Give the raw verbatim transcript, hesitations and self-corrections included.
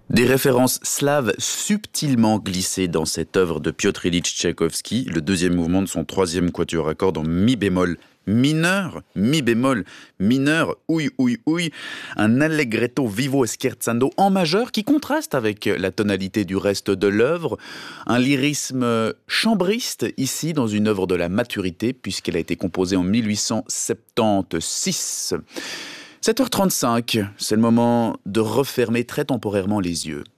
Des références slaves subtilement glissées dans cette œuvre de Piotr Ilyich Tchaïkovski, le deuxième mouvement de son troisième quatuor à cordes en mi bémol mineur, mi bémol mineur, ouïe, ouïe, ouïe, un allegretto vivo scherzando en majeur qui contraste avec la tonalité du reste de l'œuvre, un lyrisme chambriste ici dans une œuvre de la maturité puisqu'elle a été composée en mille huit cent soixante-seize. sept heures trente-cinq, c'est le moment de refermer très temporairement les yeux.